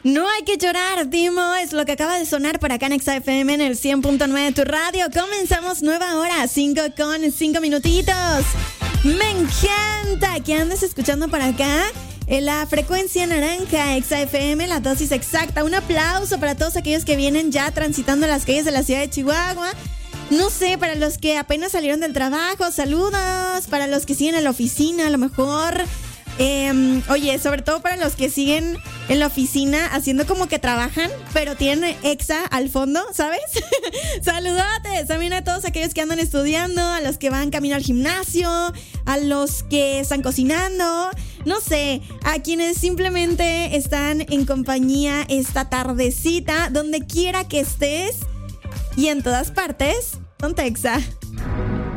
No hay que llorar, Timo, es lo que acaba de sonar por acá en Exa FM en el 100.9 de tu radio. Comenzamos nueva hora, 5:05 minutitos. Me encanta que andes escuchando por acá en la frecuencia naranja, Exa FM, la dosis exacta. Un aplauso para todos aquellos que vienen ya transitando las calles de la ciudad de Chihuahua. No sé, para los que apenas salieron del trabajo, saludos. Para los que siguen en la oficina, a lo mejor. Oye, sobre todo para los que siguen en la oficina haciendo como que trabajan, pero tienen Exa al fondo, ¿sabes? Saludotes también a todos aquellos que andan estudiando, a los que van camino al gimnasio, a los que están cocinando, no sé, a quienes simplemente están en compañía esta tardecita, donde quiera que estés y en todas partes, ponte Exa.